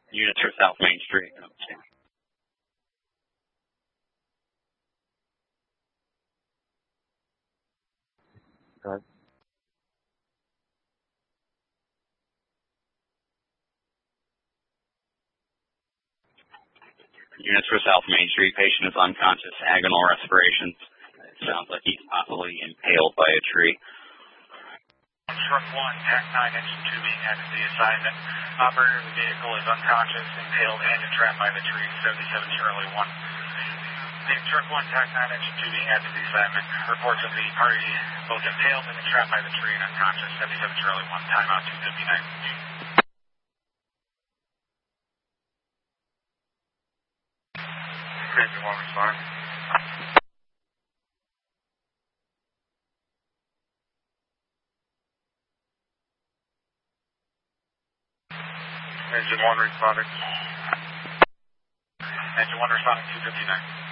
Units for South Main Street. Right. Units for South Main Street. Patient is unconscious, agonal respirations. It sounds like he's possibly impaled by a tree. Truck 1, TAC 9, engine 2 being added to the assignment. Operator of the vehicle is unconscious, impaled, and entrapped by the tree. 77 Charlie 1. Truck 1, TAC 9, engine 2 being added to the assignment. Reports of the party both impaled and entrapped by the tree and unconscious. 77 Charlie 1. Timeout 259. Engine 1 respond. Engine 1 responding. Engine 1 responding 259.